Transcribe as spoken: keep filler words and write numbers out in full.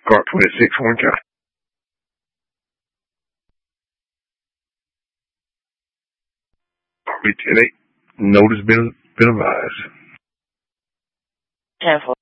Car twenty-six, one Charlie. R B ten eight. Notice been, been advised. ten four.